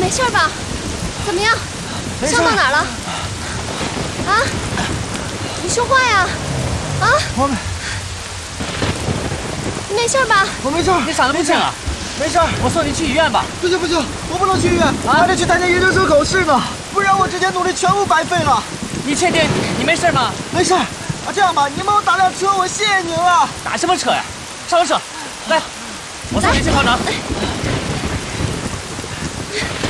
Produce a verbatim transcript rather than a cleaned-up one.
没事吧？怎么样？伤到哪儿了？啊？你说话呀！啊？ 我没， 你没事吧？ 我没事。 你傻得不轻啊！ 没事， 我送你去医院吧。 不行不行，我不能去医院，我还得去参加研究生考试呢，不然我之前努力全部白费了。 你确定你没事吗？ 没事。啊，这样吧，你帮我打辆车，我谢谢您了。 打什么车呀？上车，来，我送你去考场。